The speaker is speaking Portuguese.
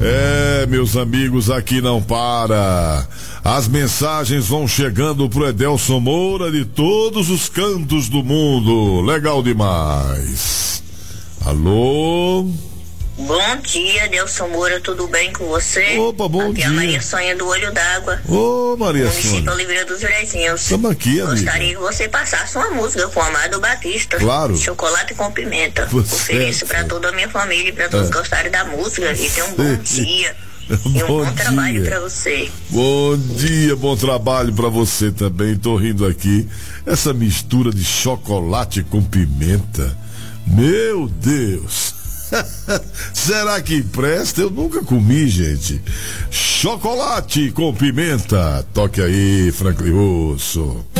Meus amigos, aqui não para. As mensagens vão chegando pro Edelson Moura de todos os cantos do mundo. Legal demais. Alô? Bom dia, Edelson Moura, tudo bem com você? Opa, bom aqui dia. É a Maria Sonha do Olho d'Água. Ô, Maria Sonha. Município Oliveira dos Virezinhos. Estamos aqui, amiga. Gostaria que você passasse uma música com o Amado Batista. Claro. Chocolate com pimenta. Você ofereço para toda a minha família e para todos gostarem da música. E tenham um bom dia. E um bom trabalho para você. Bom dia, bom trabalho para você também. Tô rindo aqui. Essa mistura de chocolate com pimenta. Meu Deus. Será que presta? Eu nunca comi, gente. Chocolate com pimenta. Toque aí, Franklin Russo.